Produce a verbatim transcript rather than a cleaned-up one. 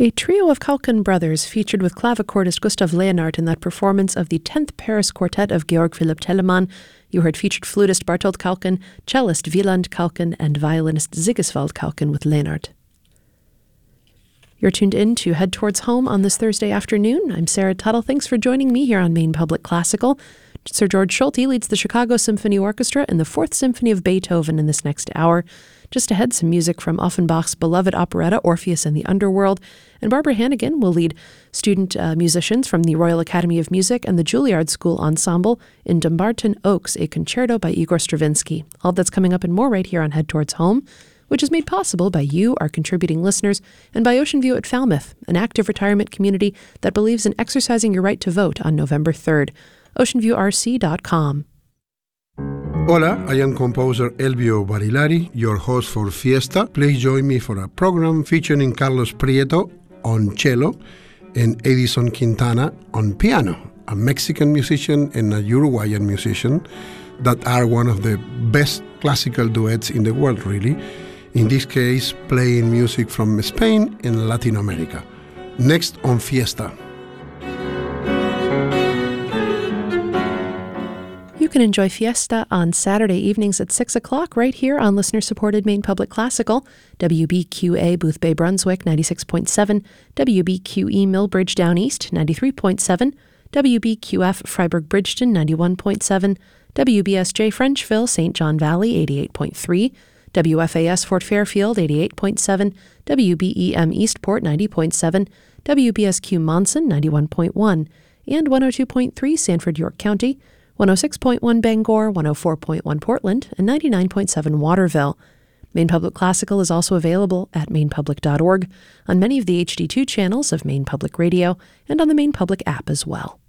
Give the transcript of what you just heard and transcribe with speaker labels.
Speaker 1: A trio of Kalkin brothers featured with clavicordist Gustav Leonhardt in that performance of the tenth Paris Quartet of Georg Philipp Telemann. You heard featured flutist Bartold Kalkin, cellist Wieland Kalkin, and violinist Sigiswald Kalkin with Leonhardt. You're tuned in to Head Towards Home on this Thursday afternoon. I'm Sarah Tuttle. Thanks for joining me here on Maine Public Classical. Sir George Schulte leads the Chicago Symphony Orchestra in the Fourth Symphony of Beethoven in this next hour. Just ahead, some music from Offenbach's beloved operetta Orpheus and the Underworld. And Barbara Hannigan will lead student uh, musicians from the Royal Academy of Music and the Juilliard School Ensemble in Dumbarton Oaks, a concerto by Igor Stravinsky. All that's coming up and more right here on Head Towards Home, which is made possible by you, our contributing listeners, and by Ocean View at Falmouth, an active retirement community that believes in exercising your right to vote on November third. ocean view r c dot com.
Speaker 2: Hola, I am composer Elvio Barilari, your host for Fiesta. Please join me for a program featuring Carlos Prieto on cello and Edison Quintana on piano, a Mexican musician and a Uruguayan musician that are one of the best classical duets in the world, really. In this case, playing music from Spain and Latin America. Next on Fiesta.
Speaker 1: You can enjoy Fiesta on Saturday evenings at six o'clock right here on listener-supported Maine Public Classical, W B Q A Boothbay Brunswick ninety-six point seven, W B Q E Millbridge Down East ninety-three point seven, W B Q F Freiburg Bridgeton ninety-one point seven, W B S J Frenchville Saint John Valley eighty-eight point three, W F A S Fort Fairfield eighty-eight point seven, W B E M Eastport ninety point seven, W B S Q Monson ninety-one point one, and one oh two point three Sanford York County, one oh six point one Bangor, one oh four point one Portland, and ninety-nine point seven Waterville. Maine Public Classical is also available at maine public dot org, on many of the H D two channels of Maine Public Radio, and on the Maine Public app as well.